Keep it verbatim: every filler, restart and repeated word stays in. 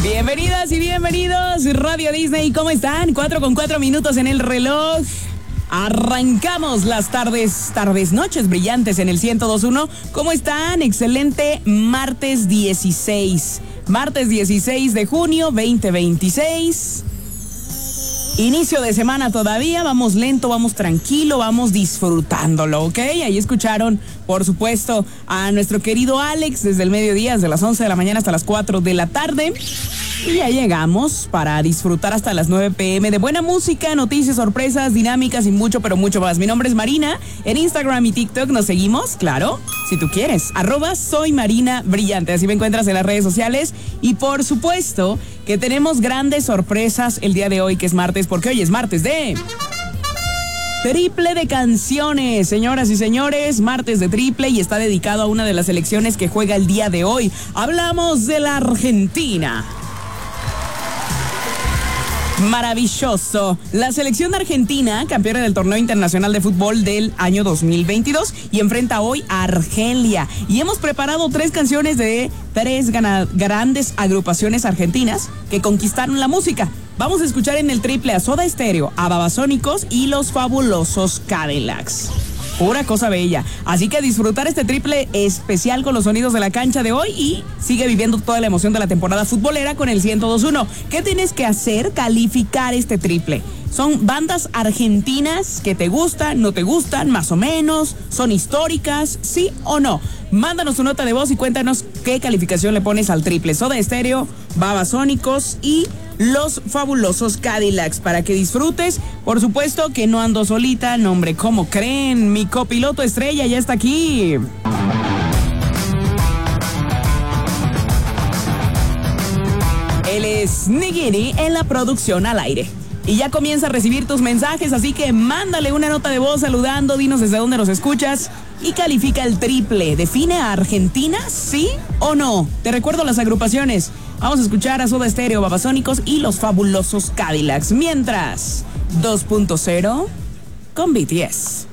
Bienvenidas y bienvenidos, Radio Disney, ¿cómo están? Cuatro con cuatro minutos en el reloj. Arrancamos las tardes, tardes, noches brillantes en el ciento dos punto uno. ¿Cómo están? Excelente martes dieciséis. Martes dieciséis de junio veinte veintiséis. Inicio de semana todavía, vamos lento, vamos tranquilo, vamos disfrutándolo, ¿ok? Ahí escucharon, por supuesto, a nuestro querido Alex desde el mediodía, desde las once de la mañana hasta las cuatro de la tarde. Y ya llegamos para disfrutar hasta las nueve pm de buena música, noticias, sorpresas, dinámicas y mucho, pero mucho más. Mi nombre es Marina, en Instagram y TikTok nos seguimos, claro, si tú quieres, arroba soy Marina Brillante, así me encuentras en las redes sociales. Y por supuesto que tenemos grandes sorpresas el día de hoy, que es martes, porque hoy es martes de... Triple de canciones, señoras y señores, martes de triple y está dedicado a una de las selecciones que juega el día de hoy. Hablamos de la Argentina. Maravilloso. La selección de Argentina, campeona del torneo internacional de fútbol del año dos mil veintidós y enfrenta hoy a Argelia. Y hemos preparado tres canciones de tres gana- grandes agrupaciones argentinas que conquistaron la música. Vamos a escuchar en el triple a Soda Stereo, a Babasónicos y los fabulosos Cadillacs. Pura cosa bella. Así que disfrutar este triple especial con los sonidos de la cancha de hoy y sigue viviendo toda la emoción de la temporada futbolera con el ciento dos punto uno. ¿Qué tienes que hacer? Calificar este triple. Son bandas argentinas que te gustan, no te gustan, más o menos, son históricas, sí o no. Mándanos tu nota de voz y cuéntanos qué calificación le pones al triple. Soda Stereo, Babasónicos y los fabulosos Cadillacs, para que disfrutes. Por supuesto que no ando solita, no hombre, ¿cómo creen? Mi copiloto estrella ya está aquí. Él es Nigiri en la producción al aire. Y ya comienza a recibir tus mensajes, así que mándale una nota de voz saludando, dinos desde dónde nos escuchas y califica el triple. ¿Define a Argentina, sí o no? Te recuerdo las agrupaciones. Vamos a escuchar a Soda Stereo, Babasónicos y los fabulosos Cadillacs. Mientras, dos punto cero con B T S.